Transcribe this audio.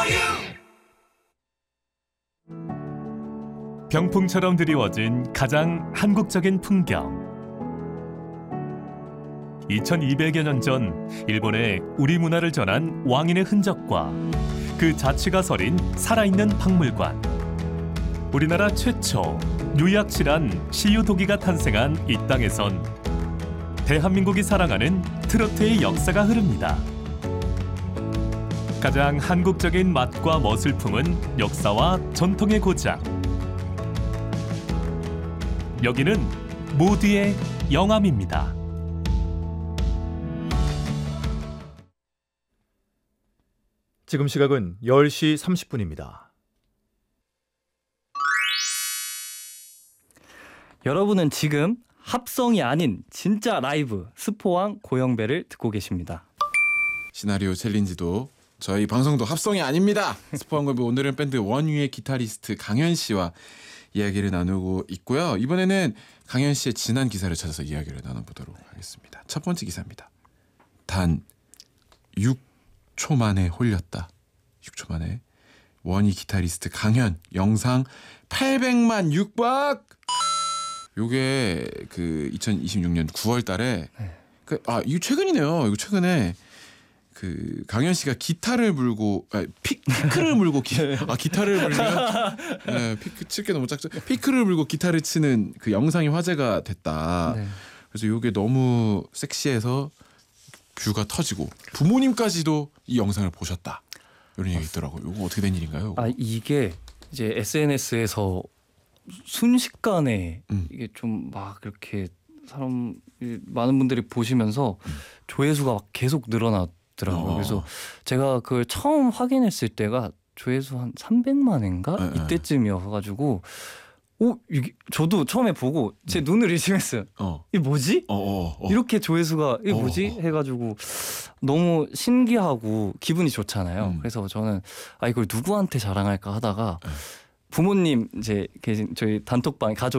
병풍처럼 드리워진 가장 한국적인 풍경. 2200여 년 전 일본에 우리 문화를 전한 왕인의 흔적과 그 자취가 서린 살아있는 박물관. 우리나라 최초 유약실한 시유도기가 탄생한 이 땅에선 대한민국이 사랑하는 트로트의 역사가 흐릅니다. 가장 한국적인 맛과 멋을 품은 역사와 전통의 고장. 여기는 모두의 영암입니다. 지금 시각은 10시 30분입니다. 여러분은 지금 합성이 아닌 진짜 라이브 스포왕 고영배를 듣고 계십니다. 시나리오 챌린지도 저희 방송도 합성이 아닙니다. 스포왕고배 오늘은 밴드 원유의 기타리스트 강현 씨와 이야기를 나누고 있고요. 이번에는 강현 씨의 지난 기사를 찾아서 이야기를 나눠보도록 하겠습니다. 첫 번째 기사입니다. 단 6초 만에 홀렸다. 6초 만에 원희 기타리스트 강현 영상 800만 6박. 요게 그 2026년 9월 달에 이거 최근이네요. 이거 최근에 그 강현 씨가 기타를 물고 피크를 물고 기타를 물면 피크 칠 게 너무 작죠. 피크를 물고 기타를 치는 그 영상이 화제가 됐다. 네. 그래서 이게 너무 섹시해서 뷰가 터지고 부모님까지도 이 영상을 보셨다. 이런 얘기 있더라고요. 이거 어떻게 된 일인가요? 이게 이제 SNS에서 순식간에 이게 좀 막 이렇게 많은 분들이 보시면서 조회수가 막 계속 늘어났더라고요. 그래서 제가 그걸 처음 확인했을 때가 조회수 한 300만인가 이때쯤이어가지고 이게 저도 처음에 보고 제 눈을 의심했어요. 이게 뭐지? 이렇게 조회수가 이게 뭐지? 해가지고 너무 신기하고 기분이 좋잖아요. 그래서 저는 이걸 누구한테 자랑할까 하다가 부모님 이제 계신 저희 단톡방 가족